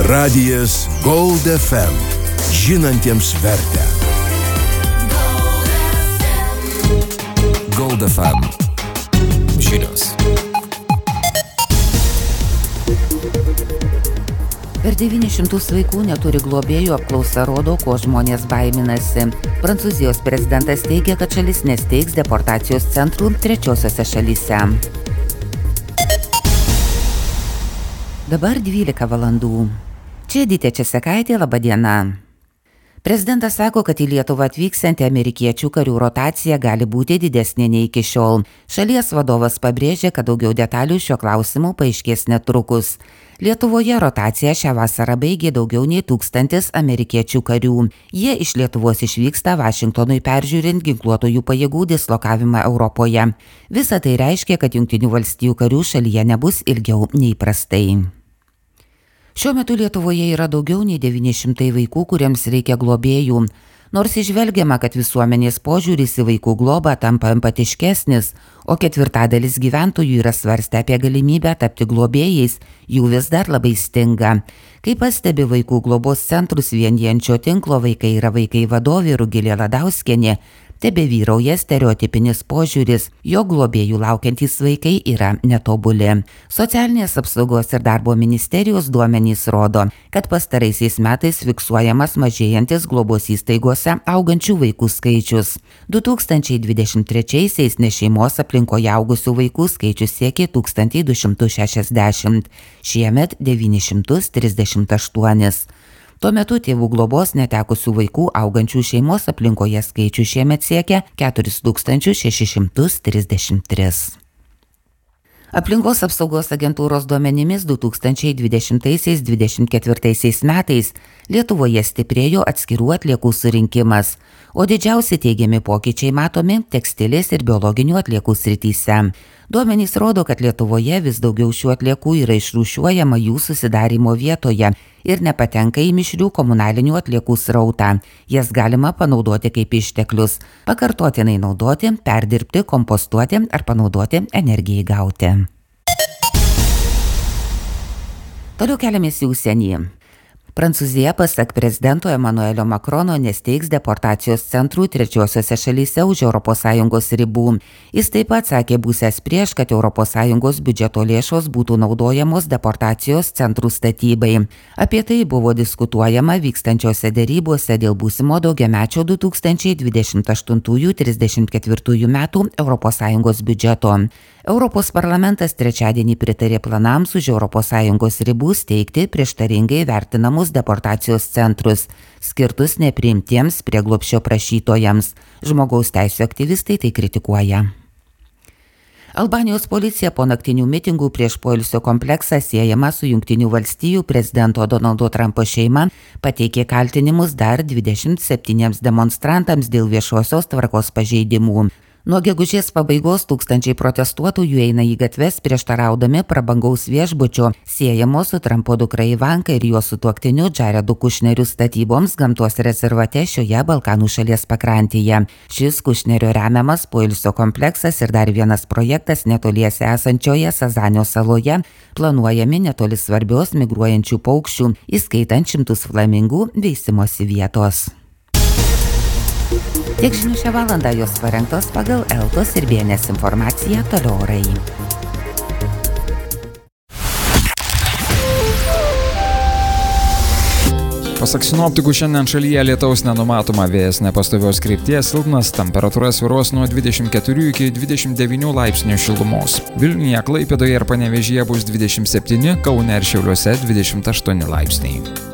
Radijas Gold FM. Žinantiems vertę. Gold FM. Žinios. Per 900 vaikų neturi globėjų, apklausa rodo, ko žmonės baiminasi. Prancūzijos prezidentas teigia, kad šalis nesteigs deportacijos centrų trečiosiose šalyse. Dabar 12 valandų. Čia Edita Česekaitė, laba diena. Prezidentas sako, kad į Lietuvą atvyksianti amerikiečių karių rotacija gali būti didesnė nei iki šiol. Šalies vadovas pabrėžė, kad daugiau detalių šio klausimu paaiškės netrukus. Lietuvoje rotaciją šią vasarą baigė daugiau nei 1000 amerikiečių karių. Jie iš Lietuvos išvyksta Vašingtonui peržiūrint ginkluotojų pajėgų dislokavimą Europoje. Visa tai reiškia, kad Jungtinių valstijų karių šalyje nebus ilgiau nei įprastai. Šiuo metu Lietuvoje yra daugiau nei 900 vaikų, kuriems reikia globėjų. Nors išvelgiama, kad visuomenės požiūris į vaikų globą tampa empatiškesnis, o 1/4 gyventojų yra svarstę apie galimybę tapti globėjais, jų vis dar labai stinga. Kaip pastebi vaikų globos centrus vienijančio tinklo Vaikai yra vaikai vadovė Rugilė Ladauskienė, tebevyrauja stereotipinis požiūris, jog globėjų laukiantys vaikai yra netobuli. Socialinės apsaugos ir darbo ministerijos duomenys rodo, kad pastaraisiais metais fiksuojamas mažėjantis globos įstaigose augančių vaikų skaičius. 2023-aisiais nešeimos aplinkoje augusių vaikų skaičius siekė 1260, šiemet 938. Tuo metu tėvų globos netekusių vaikų augančių šeimos aplinkoje skaičių šiemet siekia 4633. Aplinkos apsaugos agentūros duomenimis 2020-2024 metais Lietuvoje stiprėjo atskirų atliekų surinkimas, o didžiausi teigiami pokyčiai matomi tekstilės ir biologinių atliekų srityse. Duomenys rodo, kad Lietuvoje vis daugiau šių atliekų yra išrūšiuojama jų susidarymo vietoje ir nepatenka į mišrių komunalinių atliekų srautą. Jas galima panaudoti kaip išteklius, pakartotinai naudoti, perdirbti, kompostuoti ar panaudoti energijai gauti. Toliau keliamės į užsienį. Prancūzija, pasak prezidento Emanuelio Makrono, nesteigs deportacijos centrų trečiosiose šalyse už ES ribų. Jis taip pat sakė būsęs prieš, kad ES biudžeto lėšos būtų naudojamos deportacijos centrų statybai. Apie tai buvo diskutuojama vykstančiose dėrybose dėl būsimo daugiamečio 2028-34 metų ES biudžeto. Europos parlamentas trečiadienį pritarė planams už ES ribų steigti prieštaringai vertinamus deportacijos centrus, skirtus nepriimtiems prieglobsčio prašytojams. Žmogaus teisių aktyvistai tai kritikuoja. Albanijos policija po naktinių mitingų prieš poilsio kompleksą siejama su Jungtinių valstijų prezidento Donaldo Trumpo šeima pateikė kaltinimus dar 27 demonstrantams dėl viešosios tvarkos pažeidimų. Nuo gegužės pabaigos tūkstančiai protestuotojų eina į gatves prieštaraudami prabangaus viešbučio siejamo su Trumpo dukra Ivanka ir jo sutuoktiniu Jaredu Kušneriu statyboms gamtos rezervate šioje Balkanų šalies pakrantėje. Šis Kušnerio remiamas poilsio kompleksas ir dar vienas projektas netoliese esančioje Sazanio saloje planuojami netoli svarbios migruojančių paukščių, įskaitant šimtus flamingų veisimosi vietos. Tiek žinių šią valandą, jos parengtos pagal Eltos ir BNS informaciją, toliau orai. Pasak sinoptikų, šiandien šalyje lietaus nenumatoma, vėjas nepastovios krypties, silpnas, temperatūra svyruos nuo 24 iki 29 laipsnių šilumos. Vilniuje, Klaipėdoje ir Panevėžyje bus 27, Kaune ir Šiauliuose 28 laipsniai.